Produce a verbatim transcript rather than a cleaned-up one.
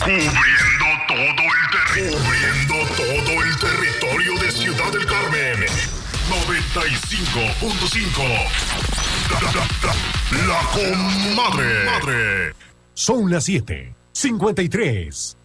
Cubriendo todo el territorio. Cubriendo todo el territorio de Ciudad del Carmen. noventa y cinco punto cinco. La Comadre. Son las siete cincuenta y tres.